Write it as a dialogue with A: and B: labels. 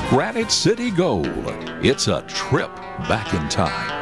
A: Granite City Gold. It's a trip back in time.